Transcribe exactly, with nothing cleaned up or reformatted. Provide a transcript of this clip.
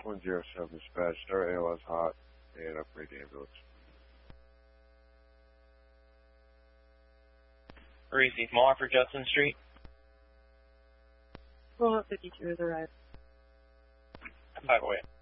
one zero seven dispatch, start A L S hot, and upgrade the ambulance. Receive more for Judson Street. Roll up fifty-two is arrived. five oh eight.